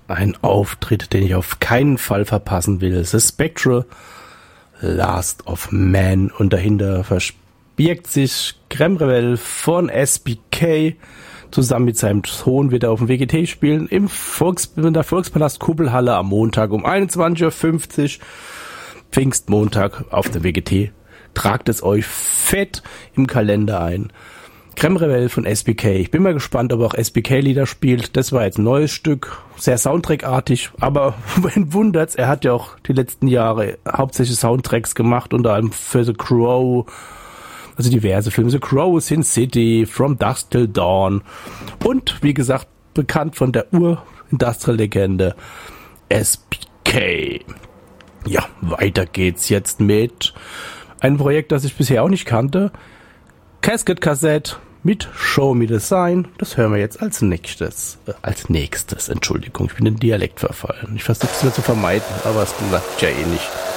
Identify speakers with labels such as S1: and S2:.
S1: ein Auftritt, den ich auf keinen Fall verpassen will. The Spectral, Last of Man. Und dahinter verbirgt sich Crème Rebelle von SBK. Zusammen mit seinem Sohn wird er auf dem WGT spielen in der Volkspalast Kuppelhalle am Montag um 21.50 Uhr. Pfingstmontag auf der WGT. Tragt es euch fett im Kalender ein. Crème Rebelle von SBK. Ich bin mal gespannt, ob er auch SBK-Lieder spielt. Das war jetzt ein neues Stück. Sehr Soundtrack-artig. Aber wen wundert's, er hat ja auch die letzten Jahre hauptsächlich Soundtracks gemacht, unter anderem für The Crow, also diverse Filme. The Crow, Sin City, From Dusk Till Dawn. Und, wie gesagt, bekannt von der Ur-Industrial-Legende SBK. Ja, weiter geht's jetzt mit einem Projekt, das ich bisher auch nicht kannte. Casket Cassette mit Show Me the Sign. Das hören wir jetzt als nächstes. Entschuldigung, ich bin in Dialekt verfallen. Ich versuche es mir zu vermeiden, aber es bleibt ja eh nicht.